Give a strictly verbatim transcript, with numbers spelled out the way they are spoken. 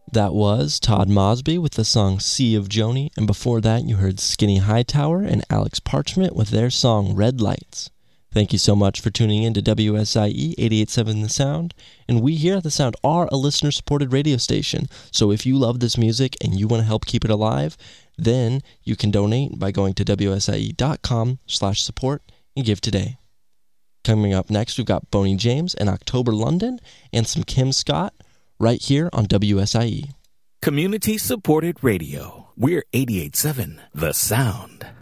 That was Todd Mosby with the song Sea of Joni, and before that you heard Skinny Hightower and Alex Parchment with their song Red Lights. Thank you so much for tuning in to W S I E eighty-eight point seven The Sound, and we here at The Sound are a listener-supported radio station, so if you love this music and you want to help keep it alive, then you can donate by going to W S I E dot com slash support and give today. Coming up next, we've got Boney James and October London and some Kim Scott, right here on W S I E. Community-supported radio. We're eighty-eight point seven The Sound.